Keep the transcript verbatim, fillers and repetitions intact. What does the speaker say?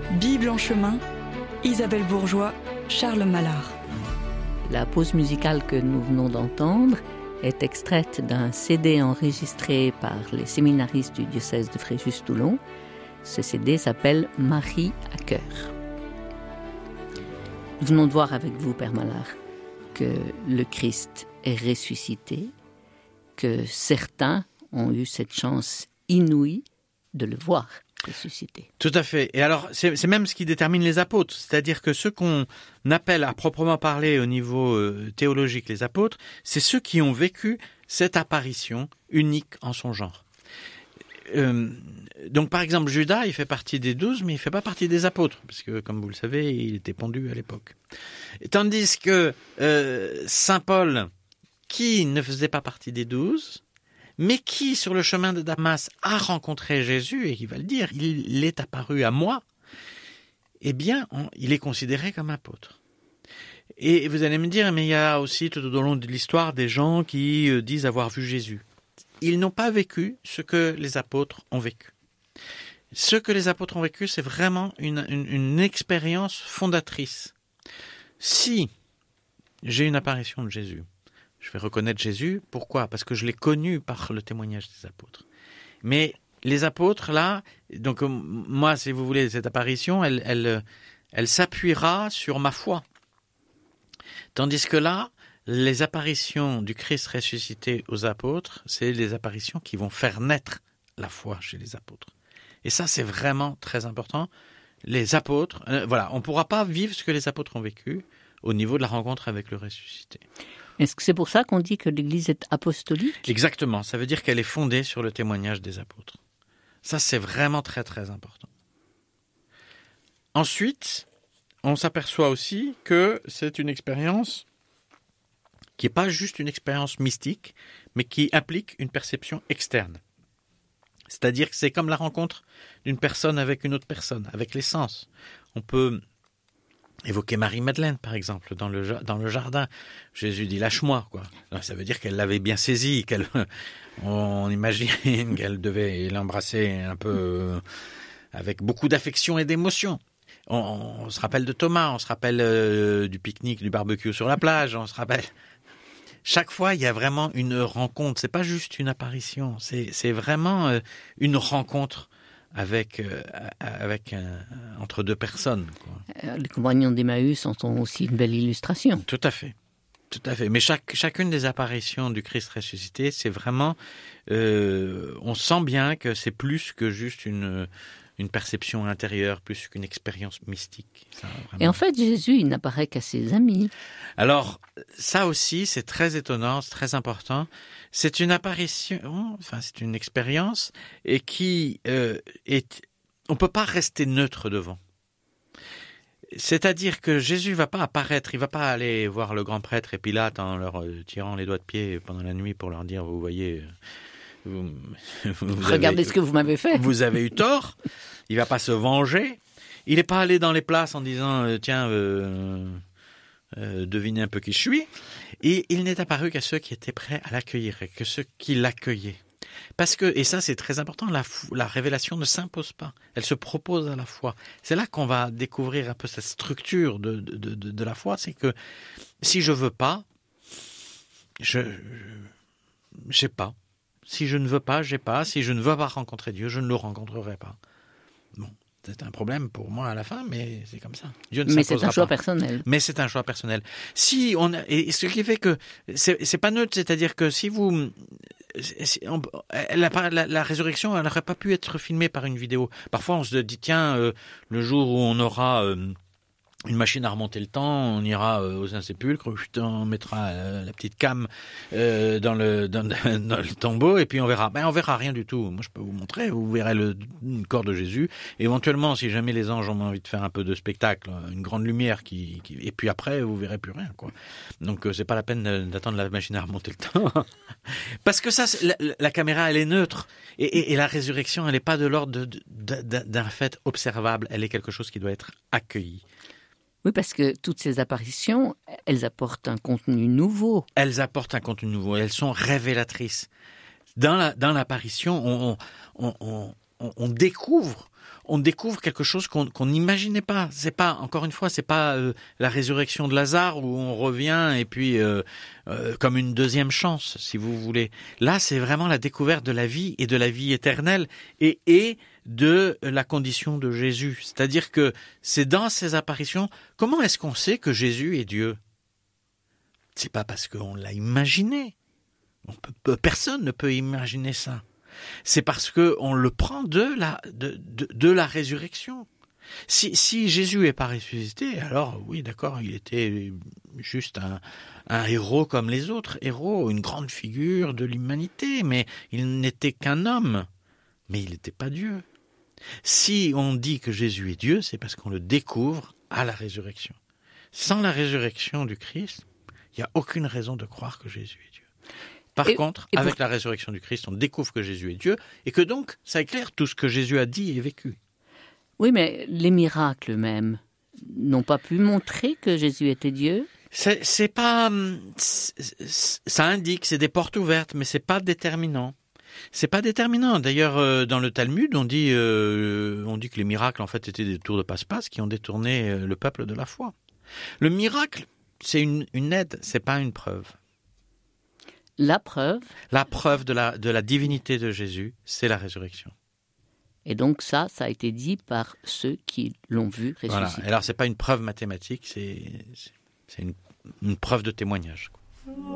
Bible en chemin, Isabelle Bourgeois, Charles Mallard. La pause musicale que nous venons d'entendre est extraite d'un C D enregistré par les séminaristes du diocèse de Fréjus-Toulon. Ce C D s'appelle « Marie à cœur ». Nous venons de voir avec vous, Père Mallard, que le Christ est ressuscité, que certains ont eu cette chance inouïe de le voir ressuscité. Tout à fait. Et alors, c'est, c'est même ce qui détermine les apôtres. C'est-à-dire que ceux qu'on appelle à proprement parler au niveau euh, théologique les apôtres, c'est ceux qui ont vécu cette apparition unique en son genre. Euh, donc, par exemple, Judas, il fait partie des douze, mais il ne fait pas partie des apôtres, parce que, comme vous le savez, il était pendu à l'époque. Et tandis que euh, Saint Paul, qui ne faisait pas partie des douze, mais qui, sur le chemin de Damas, a rencontré Jésus, et qui va le dire, il est apparu à moi, eh bien, on, il est considéré comme apôtre. Et vous allez me dire, mais il y a aussi tout au long de l'histoire des gens qui euh, disent avoir vu Jésus. Ils n'ont pas vécu ce que les apôtres ont vécu. Ce que les apôtres ont vécu, c'est vraiment une, une, une expérience fondatrice. Si j'ai une apparition de Jésus, je vais reconnaître Jésus. Pourquoi ? Parce que je l'ai connu par le témoignage des apôtres. Mais les apôtres, là, donc moi, si vous voulez, cette apparition, elle, elle, elle s'appuiera sur ma foi. Tandis que là, les apparitions du Christ ressuscité aux apôtres, c'est les apparitions qui vont faire naître la foi chez les apôtres. Et ça, c'est vraiment très important. Les apôtres, euh, voilà, on ne pourra pas vivre ce que les apôtres ont vécu au niveau de la rencontre avec le ressuscité. Est-ce que c'est pour ça qu'on dit que l'Église est apostolique ? Exactement, ça veut dire qu'elle est fondée sur le témoignage des apôtres. Ça, c'est vraiment très très important. Ensuite, on s'aperçoit aussi que c'est une expérience qui n'est pas juste une expérience mystique, mais qui implique une perception externe. C'est-à-dire que c'est comme la rencontre d'une personne avec une autre personne, avec les sens. On peut évoquer Marie-Madeleine, par exemple, dans le, dans le jardin. Jésus dit « lâche-moi ». Quoi. Ça veut dire qu'elle l'avait bien saisi, qu'elle, on imagine qu'elle devait l'embrasser un peu euh, avec beaucoup d'affection et d'émotion. On, on se rappelle de Thomas, on se rappelle euh, du pique-nique, du barbecue sur la plage, on se rappelle... Chaque fois, il y a vraiment une rencontre. C'est pas juste une apparition. C'est, c'est vraiment euh, une rencontre avec, euh, avec euh, entre deux personnes. Quoi. Les compagnons d'Emmaüs en sont aussi une belle illustration. Tout à fait. Tout à fait. Mais chaque, chacune des apparitions du Christ ressuscité, c'est vraiment... Euh, on sent bien que c'est plus que juste une... une perception intérieure plus qu'une expérience mystique. Ça, et en fait, Jésus, il n'apparaît qu'à ses amis. Alors, ça aussi, c'est très étonnant, c'est très important. C'est une apparition, enfin, c'est une expérience et qui euh, est... On ne peut pas rester neutre devant. C'est-à-dire que Jésus ne va pas apparaître, il ne va pas aller voir le grand prêtre et Pilate en leur euh, tirant les doigts de pied pendant la nuit pour leur dire, vous voyez... Vous, vous Regardez avez, ce que vous m'avez fait. Vous avez eu tort. Il va pas se venger. Il n'est pas allé dans les places en disant euh, tiens, euh, euh, devinez un peu qui je suis. Et il n'est apparu qu'à ceux qui étaient prêts à l'accueillir et que ceux qui l'accueillaient. Parce que, et ça c'est très important, la, la révélation ne s'impose pas. Elle se propose à la foi. C'est là qu'on va découvrir un peu cette structure de, de, de, de la foi. C'est que si je veux pas, je j'ai pas. Si je ne veux pas, j'ai pas. Si je ne veux pas rencontrer Dieu, je ne le rencontrerai pas. Bon, c'est un problème pour moi à la fin, mais c'est comme ça. Dieu ne mais c'est un choix pas. personnel. Mais c'est un choix personnel. Si on et ce qui fait que c'est, c'est pas neutre, c'est-à-dire que si vous on, la, la, la résurrection, elle n'aurait pas pu être filmée par une vidéo. Parfois, on se dit tiens, euh, le jour où on aura euh, une machine à remonter le temps, on ira euh, aux Saint-Sépulcre, on mettra euh, la petite cam euh, dans, le, dans, dans le tombeau et puis on verra. Ben on verra rien du tout. Moi je peux vous montrer, vous verrez le, le corps de Jésus. Éventuellement, si jamais les anges ont envie de faire un peu de spectacle, une grande lumière qui, qui et puis après vous verrez plus rien quoi. Donc euh, c'est pas la peine d'attendre la machine à remonter le temps. Parce que ça, la, la caméra elle est neutre et, et, et la résurrection elle n'est pas de l'ordre de, de, de, d'un fait observable. Elle est quelque chose qui doit être accueilli. Oui, parce que toutes ces apparitions, elles apportent un contenu nouveau. Elles apportent un contenu nouveau, elles sont révélatrices. Dans, la, dans l'apparition, on, on, on, on, on découvre, on découvre quelque chose qu'on qu'on n'imaginait pas. C'est pas, encore une fois, c'est pas euh, la résurrection de Lazare où on revient et puis euh, euh, comme une deuxième chance, si vous voulez. Là, c'est vraiment la découverte de la vie et de la vie éternelle et et de la condition de Jésus. C'est-à-dire que c'est dans ces apparitions. Comment est-ce qu'on sait que Jésus est Dieu? C'est pas parce qu'on l'a imaginé. On peut, personne ne peut imaginer ça. C'est parce que on le prend de la de, de, de la résurrection. Si, si Jésus est pas ressuscité, alors oui, d'accord, il était juste un, un héros comme les autres héros, une grande figure de l'humanité, mais il n'était qu'un homme, mais il n'était pas Dieu. Si on dit que Jésus est Dieu, c'est parce qu'on le découvre à la résurrection. Sans la résurrection du Christ, il n'y a aucune raison de croire que Jésus est Dieu. Par et, contre, et avec pour... la résurrection du Christ, on découvre que Jésus est Dieu et que donc, ça éclaire tout ce que Jésus a dit et vécu. Oui, mais les miracles même n'ont pas pu montrer que Jésus était Dieu? C'est, c'est pas... C'est, ça indique, c'est des portes ouvertes, mais c'est pas déterminant. C'est pas déterminant. D'ailleurs, euh, dans le Talmud, on dit, euh, on dit que les miracles, en fait, étaient des tours de passe-passe qui ont détourné euh, le peuple de la foi. Le miracle, c'est une, une aide, c'est pas une preuve. La preuve? La preuve de la, de la divinité de Jésus, c'est la résurrection. Et donc ça, ça a été dit par ceux qui l'ont vu ressusciter. Voilà. Et alors, c'est pas une preuve mathématique, c'est, c'est une, une preuve de témoignage.